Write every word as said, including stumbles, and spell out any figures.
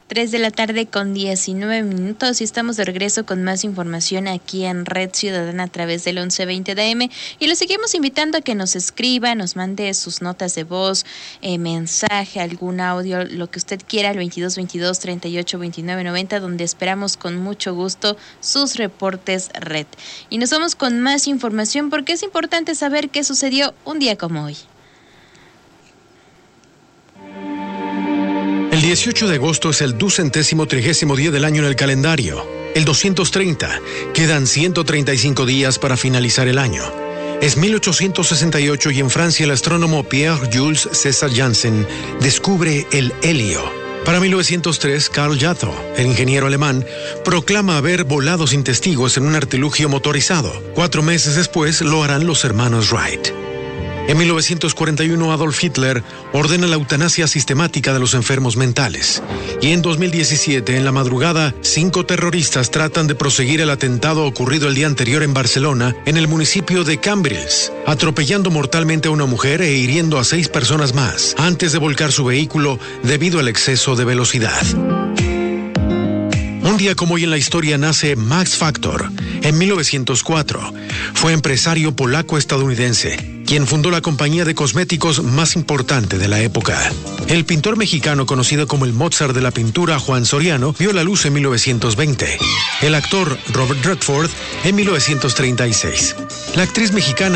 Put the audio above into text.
tres de la tarde con diecinueve minutos y estamos de regreso con más información aquí en Red Ciudadana a través del once veinte de A M y lo seguimos invitando a que nos escriba, nos mande sus notas de voz, eh, mensaje, algún audio, lo que usted quiera al veintidós veintidós treinta y ocho veintinueve noventa, donde esperamos con mucho gusto sus reportes Red. Y nos vamos con más información porque es importante saber qué sucedió un día como hoy. El dieciocho de agosto es el ducentésimo trigésimo día del año en el calendario. El doscientos treinta. Quedan ciento treinta y cinco días para finalizar el año. Es mil ochocientos sesenta y ocho y en Francia el astrónomo Pierre-Jules César Janssen descubre el helio. Para mil novecientos tres, Carl Jatho, el ingeniero alemán, proclama haber volado sin testigos en un artilugio motorizado. Cuatro meses después lo harán los hermanos Wright. En mil novecientos cuarenta y uno, Adolf Hitler ordena la eutanasia sistemática de los enfermos mentales. Y en dos mil diecisiete, en la madrugada, cinco terroristas tratan de proseguir el atentado ocurrido el día anterior en Barcelona, en el municipio de Cambrils, atropellando mortalmente a una mujer e hiriendo a seis personas más, antes de volcar su vehículo debido al exceso de velocidad. Un día como hoy en la historia nace Max Factor. En mil novecientos cuatro, fue empresario polaco-estadounidense, quien fundó la compañía de cosméticos más importante de la época. El pintor mexicano conocido como el Mozart de la pintura, Juan Soriano, vio la luz en mil novecientos veinte. El actor Robert Redford en mil novecientos treinta y seis. La actriz mexicana